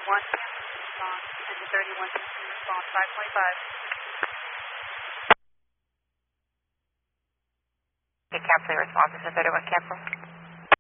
31, respond, engine 31, respond, 525. Okay, Captain, response is 31, Captain.